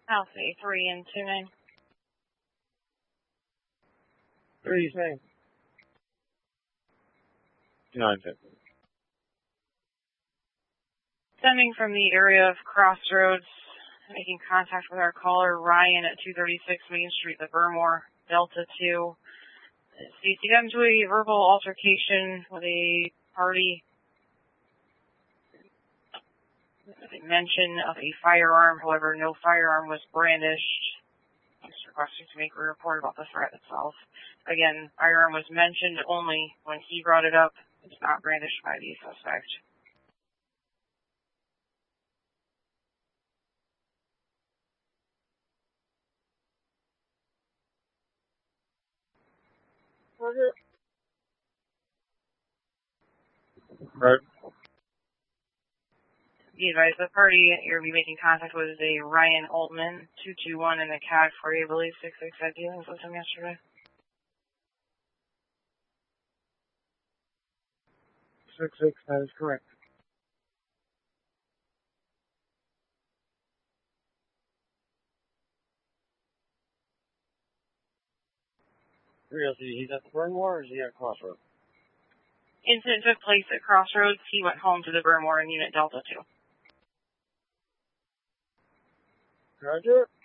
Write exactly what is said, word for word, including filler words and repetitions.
Alpha three and two nine. Three saying. Nine fifty. Sending from the area of Crossroads, making contact with our caller Ryan at two thirty-six Main Street, the Vermore, Delta two. Stacy got into a verbal altercation with a party. Mention of a firearm, however, no firearm was brandished. Just requesting to make a report about the threat itself. Again, firearm was mentioned only when he brought it up. It's not brandished by the suspect. Right. Be advised, the party you'll be making contact with is a Ryan Altman, two two one in the C A D for, I believe, six six five dealings with him yesterday. Six six, that is correct. Real, he's at the Burnmore or is he at Crossroads? Incident took place at Crossroads. He went home to the Burnmore in Unit Delta two. Roger.